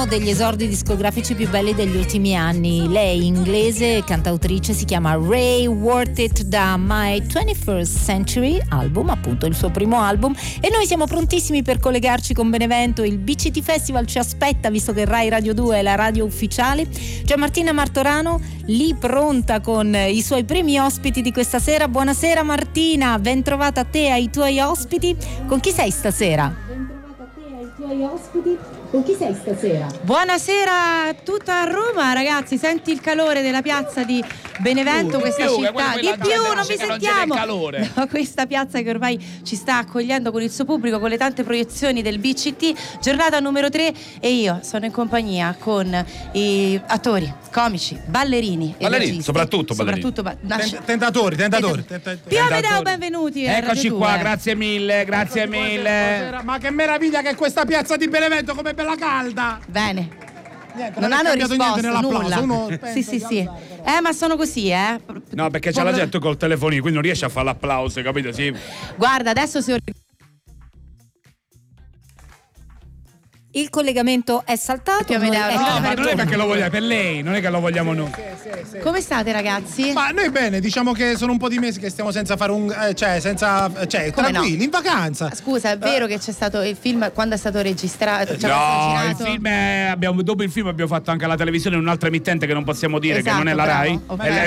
uno degli esordi discografici più belli degli ultimi anni. Lei, inglese, cantautrice, si chiama Ray Worth It, da My 21st Century album, appunto il suo primo album, e noi siamo prontissimi per collegarci con Benevento. Il BCT Festival ci aspetta, visto che Rai Radio 2 è la radio ufficiale. C'è Martina Martorano lì pronta con i suoi primi ospiti di questa sera. Buonasera Martina, ben trovata a te e ai tuoi ospiti. Con chi sei stasera? Con chi sei stasera? Buonasera a tutta Roma, ragazzi. Senti il calore della piazza di Benevento, questa città. Di più, non vi sentiamo. No, questa piazza che ormai ci sta accogliendo con il suo pubblico, con le tante proiezioni del BCT, giornata numero 3, e io sono in compagnia con i attori, comici, ballerini e registi. Soprattutto ballerini. Tentatori. Pio Amedeo, benvenuti. Eccoci qua, grazie mille. Buonasera. Ma che meraviglia che è questa piazza di Benevento, come bella calda. Bene. Niente, non hanno risposto nulla. Sì. Ma sono così, No, perché c'è la gente col telefonino, quindi non riesce a fare l'applauso, capito? Sì. Guarda, adesso il collegamento è saltato. Ma non è perché lo vogliamo per lei, non è che lo vogliamo noi. Sì. Come state, ragazzi? Ma noi bene, diciamo che sono un po' di mesi che stiamo senza fare tranquilli, in vacanza. Scusa, è vero che c'è stato il film quando è stato registrato? Il film dopo il film abbiamo fatto anche la televisione in un'altra emittente che non possiamo dire, che non è la Rai,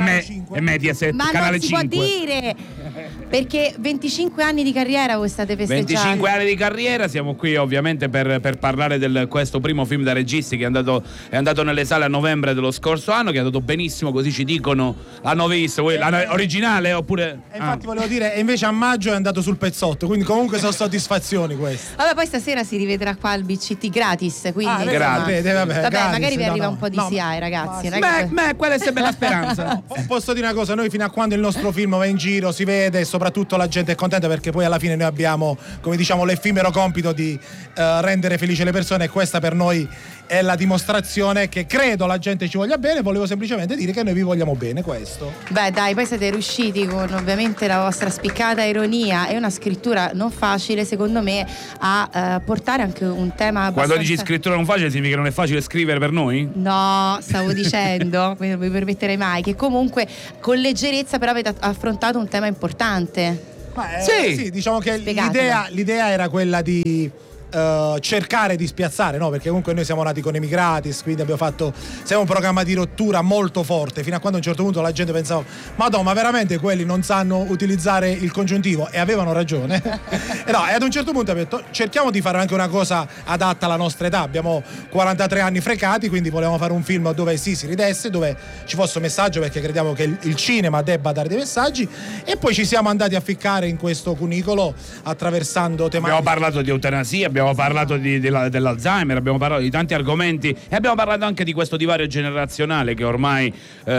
è Mediaset, ma canale non si 5. può dire, perché 25 anni di carriera voi state festeggiando. 25 anni di carriera, siamo qui ovviamente per parlare questo primo film da registi che è andato nelle sale a novembre dello scorso anno, che è andato benissimo, così ci dicono. L'hanno visto originale oppure? Infatti volevo dire, e invece a maggio è andato sul pezzotto, quindi comunque sono soddisfazioni queste. Vabbè, poi stasera si rivedrà qua al BCT gratis, quindi gratis. Vabbè, gratis, magari vi arriva un po' di SIAE, ragazzi. Quella è sempre la speranza. Posso dire una cosa, noi fino a quando il nostro film va in giro si vede e soprattutto la gente è contenta, perché poi alla fine noi abbiamo, come diciamo, l'effimero compito di rendere felice le persone, e questa per noi è la dimostrazione che credo la gente ci voglia bene. Volevo semplicemente dire che noi vi vogliamo bene, questo. Beh dai, poi siete riusciti con ovviamente la vostra spiccata ironia e una scrittura non facile, secondo me, a portare anche un tema abbastanza... Quando dici scrittura non facile significa che non è facile scrivere per noi? No, stavo dicendo, non mi permetterei mai, che comunque con leggerezza però avete affrontato un tema importante. Sì, diciamo che l'idea era quella di cercare di spiazzare, no? Perché comunque noi siamo nati con Emigratis, quindi siamo un programma di rottura molto forte, fino a quando a un certo punto la gente pensava: ma veramente quelli non sanno utilizzare il congiuntivo, e avevano ragione. E ad un certo punto abbiamo detto: cerchiamo di fare anche una cosa adatta alla nostra età. Abbiamo 43 anni frecati, quindi volevamo fare un film dove si ridesse, dove ci fosse un messaggio, perché crediamo che il cinema debba dare dei messaggi. E poi ci siamo andati a ficcare in questo cunicolo attraversando tematiche. Abbiamo parlato di eutanasia, abbiamo parlato dell'Alzheimer, abbiamo parlato di tanti argomenti, e abbiamo parlato anche di questo divario generazionale che ormai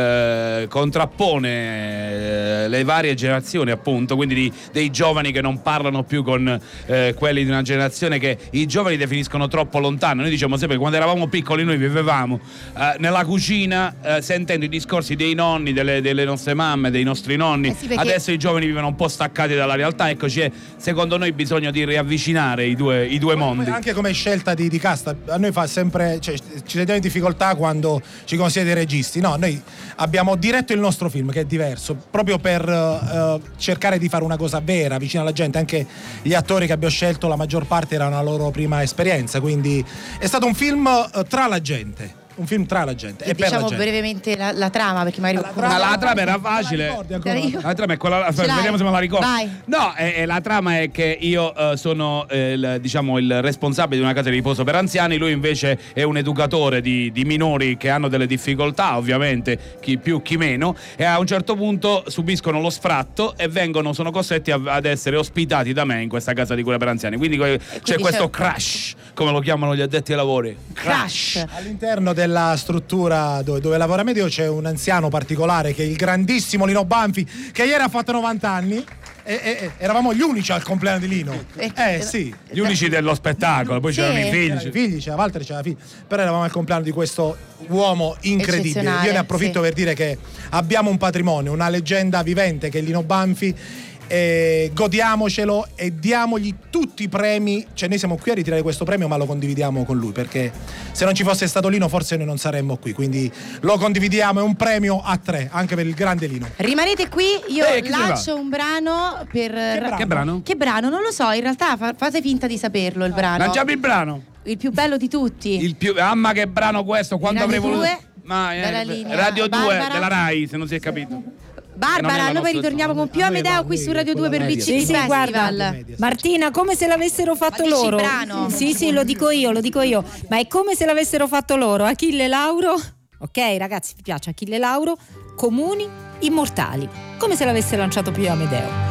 contrappone le varie generazioni, appunto, quindi dei giovani che non parlano più con quelli di una generazione che i giovani definiscono troppo lontano. Noi diciamo sempre che quando eravamo piccoli noi vivevamo nella cucina sentendo i discorsi dei nonni, delle nostre mamme, dei nostri nonni. Adesso i giovani vivono un po' staccati dalla realtà. Eccoci, secondo noi bisogna di riavvicinare i due mondi. Anche come scelta di cast, a noi fa sempre, ci sentiamo in difficoltà quando ci consideri registi. No, noi abbiamo diretto il nostro film, che è diverso, proprio per cercare di fare una cosa vera, vicina alla gente. Anche gli attori che abbiamo scelto, la maggior parte era la loro prima esperienza, quindi è stato un film tra la gente. Un film tra la gente e diciamo per la gente. brevemente la trama, perché magari la trama era facile. La trama è quella, vediamo se me la ricordo. Vai. No, la trama è che io sono il responsabile di una casa di riposo per anziani, lui invece è un educatore di minori che hanno delle difficoltà, ovviamente, chi più chi meno, e a un certo punto subiscono lo sfratto e sono costretti ad essere ospitati da me in questa casa di cura per anziani. Quindi c'è questo crash, come lo chiamano gli addetti ai lavori. Crash. All'interno della struttura dove lavora Medeo c'è un anziano particolare, che è il grandissimo Lino Banfi, che ieri ha fatto 90 anni. Eravamo gli unici al compleanno di Lino. Sì. Gli unici dello spettacolo, poi c'erano i figli. C'era Walter, c'era figli. Però eravamo al compleanno di questo uomo incredibile. Io ne approfitto per dire che abbiamo un patrimonio, una leggenda vivente che è Lino Banfi. godiamocelo e diamogli tutti i premi. Cioè noi siamo qui a ritirare questo premio, ma lo condividiamo con lui, perché se non ci fosse stato Lino forse noi non saremmo qui, quindi lo condividiamo, è un premio a 3 anche per il grande Lino. Rimanete qui, io lancio un brano per... Che brano? Che brano? Non lo so, in realtà fate finta di saperlo il brano. Lanciamo il brano. Il più bello di tutti. Mamma che brano questo, quando avrei voluto... Radio 2 Barbara. della Rai, se non si è capito. Barbara, noi poi ritorniamo con più Amedeo qui su Radio 2 per BCD Festival. Guarda, Martina, come se l'avessero fatto loro. Brano. Sì, lo dico io. Ma è come se l'avessero fatto loro. Achille Lauro. Ok, ragazzi, vi piace Achille Lauro? Comuni immortali. Come se l'avesse lanciato Pio Amedeo.